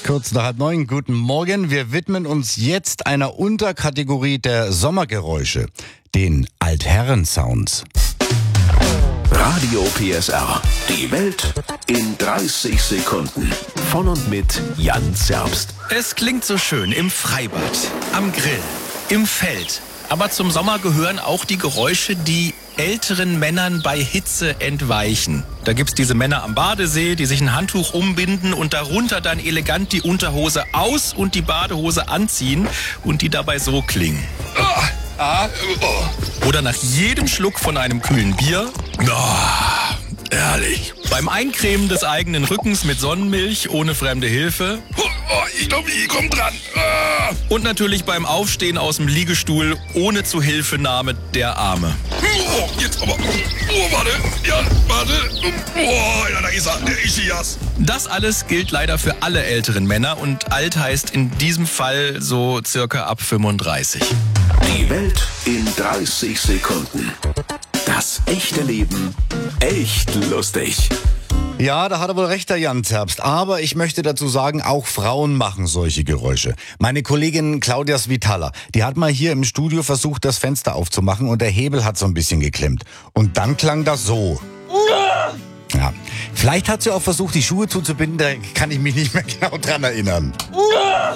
Kurz nach 8:30, guten Morgen. Wir widmen uns jetzt einer Unterkategorie der Sommergeräusche, den Altherren-Sounds. Radio PSR. Die Welt in 30 Sekunden. Von und mit Jan Zerbst. Es klingt so schön im Freibad, am Grill, im Feld. Aber zum Sommer gehören auch die Geräusche, die älteren Männern bei Hitze entweichen. Da gibt's diese Männer am Badesee, die sich ein Handtuch umbinden und darunter dann elegant die Unterhose aus und die Badehose anziehen und die dabei so klingen. Oder nach jedem Schluck von einem kühlen Bier. Ehrlich. Beim Eincremen des eigenen Rückens mit Sonnenmilch ohne fremde Hilfe. Ich glaube, ich komme dran. Und natürlich beim Aufstehen aus dem Liegestuhl ohne Zuhilfenahme der Arme. Jetzt aber. Warte. Ja, warte. Ja, da ist er. Der Ischias. Das alles gilt leider für alle älteren Männer und alt heißt in diesem Fall so circa ab 35. Die Welt in 30 Sekunden. Das echte Leben echt lustig. Ja, da hat er wohl recht, der Jan Zerbst. Aber ich möchte dazu sagen, auch Frauen machen solche Geräusche. Meine Kollegin Claudia Svitala, die hat mal hier im Studio versucht, das Fenster aufzumachen und der Hebel hat so ein bisschen geklemmt. Und dann klang das so. Ja, vielleicht hat sie auch versucht, die Schuhe zuzubinden, da kann ich mich nicht mehr genau dran erinnern.